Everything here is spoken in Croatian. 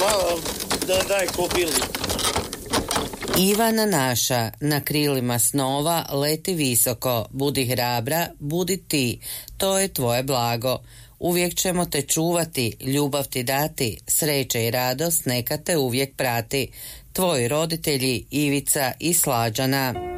daj kobili. Ivana naša, na krilima snova leti visoko, budi hrabra, budi ti, to je tvoje blago. Uvijek ćemo te čuvati, ljubav ti dati, sreće i radost neka te uvijek prati. Tvoji roditelji Ivica i Slađana.